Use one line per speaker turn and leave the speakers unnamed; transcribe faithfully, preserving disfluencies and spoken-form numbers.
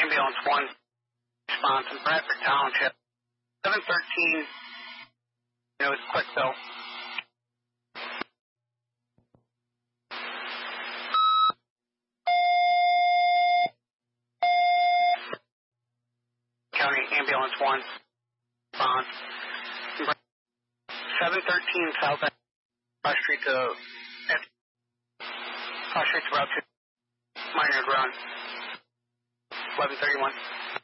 Ambulance one, response in Bradford Township. seven thirteen, it was Quickville. County Ambulance one, response. seven thirteen South Cross Street to Cross Street to Route two, Minor Run, eleven thirty-one.